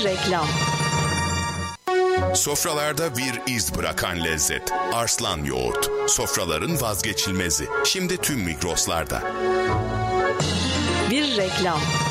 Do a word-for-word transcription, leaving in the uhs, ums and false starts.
Bir reklam. Sofralarda bir iz bırakan lezzet. Arslan Yoğurt. Sofraların vazgeçilmezi. Şimdi tüm Migros'larda. Bir reklam.